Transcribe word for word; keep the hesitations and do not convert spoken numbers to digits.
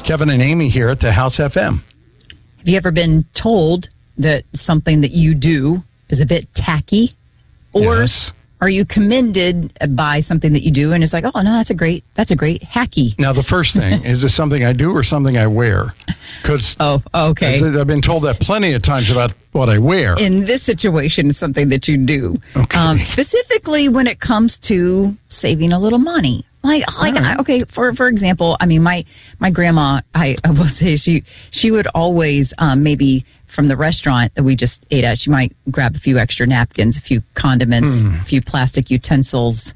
Kevin and Amy here at the House F M. Have you ever been told that something that you do is a bit tacky? Or Yes. are you commended by something that you do and it's like, oh, no, that's a great, that's a great hacky? Now, the first thing, is this something I do or something I wear? Because Oh, okay. I've been told that plenty of times about what I wear. In this situation, it's something that you do. Okay. Um, specifically when it comes to saving a little money. Like, like right. okay, for for example, I mean, my my grandma, I, I will say she she would always um, maybe from the restaurant that we just ate at, she might grab a few extra napkins, a few condiments, Mm. a few plastic utensils,